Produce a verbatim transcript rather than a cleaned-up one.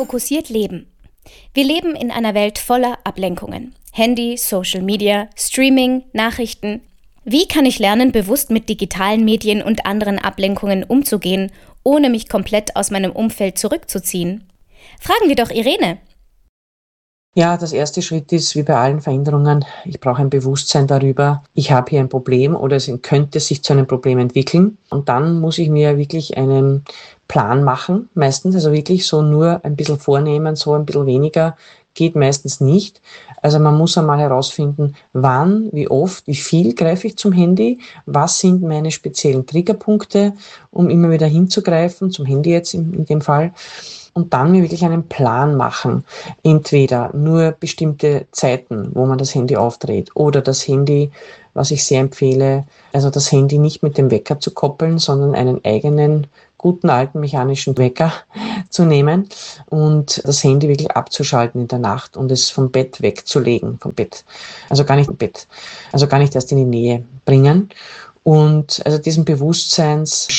fokussiert leben. Wir leben in einer Welt voller Ablenkungen. Handy, Social Media, Streaming, Nachrichten. Wie kann ich lernen, bewusst mit digitalen Medien und anderen Ablenkungen umzugehen, ohne mich komplett aus meinem Umfeld zurückzuziehen? Fragen wir doch Irene. Ja, das erste Schritt ist, wie bei allen Veränderungen, ich brauche ein Bewusstsein darüber, ich habe hier ein Problem oder es könnte sich zu einem Problem entwickeln. Und dann muss ich mir wirklich einen Plan machen, meistens, also wirklich so nur ein bisschen vornehmen, so ein bisschen weniger, geht meistens nicht. Also man muss einmal herausfinden, wann, wie oft, wie viel greife ich zum Handy, was sind meine speziellen Triggerpunkte, um immer wieder hinzugreifen, zum Handy jetzt in, in dem Fall. Und dann mir wirklich einen Plan machen. Entweder nur bestimmte Zeiten, wo man das Handy aufdreht, oder das Handy, was ich sehr empfehle, also das Handy nicht mit dem Wecker zu koppeln, sondern einen eigenen, guten alten mechanischen Wecker zu nehmen und das Handy wirklich abzuschalten in der Nacht und es vom Bett wegzulegen, vom Bett. Also gar nicht im Bett, also gar nicht erst in die Nähe bringen. Und also diesen Bewusstseins